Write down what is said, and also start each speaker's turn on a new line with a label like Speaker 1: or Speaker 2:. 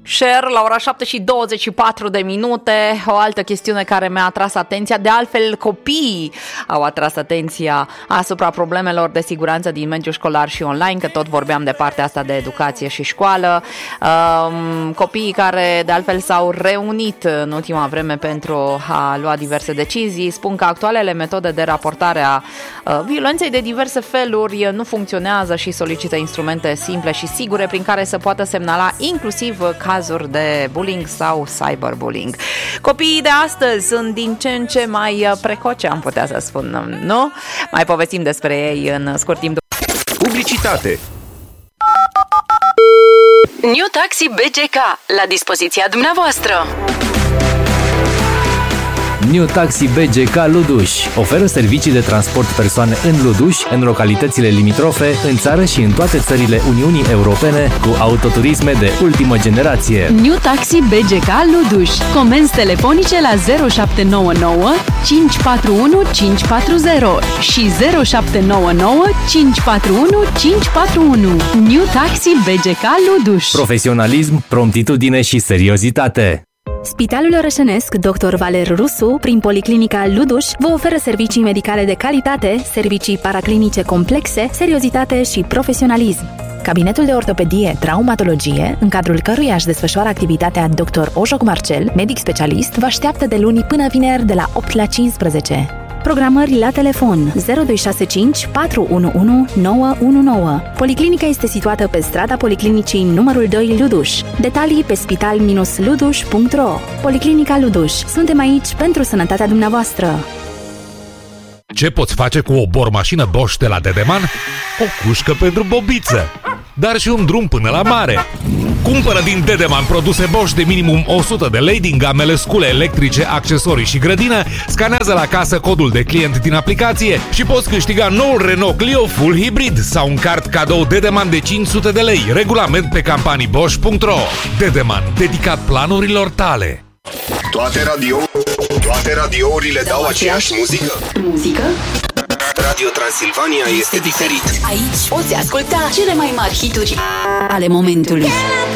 Speaker 1: Share la ora 7:24. O altă chestiune care mi-a atras atenția, de altfel copiii au atras atenția asupra problemelor de siguranță din mediul școlar și online, că tot vorbeam de partea asta de educație și școală. Copiii care de altfel s-au reunit în ultima vreme pentru a lua diverse decizii spun că actualele metode de raportare a violenței de diverse feluri nu funcționează și solicită instrumente simple și sigure prin care să poată semnala inclusiv cazuri de bullying sau cyberbullying. Copiii de astăzi sunt din ce în ce mai precoce, am putea să spun, nu? Mai povestim despre ei în scurt timp.
Speaker 2: Publicitate.
Speaker 3: New Taxi BGK, la dispoziția dumneavoastră.
Speaker 4: New Taxi BGK Luduș oferă servicii de transport persoane în Luduș, în localitățile limitrofe, în țară și în toate țările Uniunii Europene, cu autoturisme de ultimă generație.
Speaker 3: New Taxi BGK Luduș. Comenzi telefonice la 0799 541 540 și 0799 541 541. New Taxi BGK Luduș.
Speaker 4: Profesionalism, promptitudine și seriozitate.
Speaker 5: Spitalul Orășenesc Dr. Valer Rusu, prin Policlinica Luduș, vă oferă servicii medicale de calitate, servicii paraclinice complexe, seriozitate și profesionalism. Cabinetul de ortopedie, traumatologie, în cadrul căruia își desfășoară activitatea Dr. Ojoc Marcel, medic specialist, vă așteaptă de luni până vineri de la 8 la 15. Programări la telefon 0265 411 919. Policlinica este situată pe strada Policlinicii numărul 2 Luduș. Detalii pe spital-luduș.ro. Policlinica Luduș. Suntem aici pentru sănătatea dumneavoastră.
Speaker 6: Ce poți face cu o bormașină Bosch de la Dedeman? O cușcă pentru bobiță, dar și un drum până la mare. Cumpără din Dedeman produse Bosch de minimum 100 de lei din gamele scule electrice, accesorii și grădină, scanează la casă codul de client din aplicație și poți câștiga noul Renault Clio Full Hybrid sau un card cadou Dedeman de 500 de lei. Regulament pe campaniibosch.ro. Dedeman, dedicat planurilor tale.
Speaker 2: Toate radiourile dau aceeași muzică?
Speaker 3: Muzică?
Speaker 2: Radio Transilvania este diferit.
Speaker 3: Aici poți asculta cele mai mari hituri ale momentului.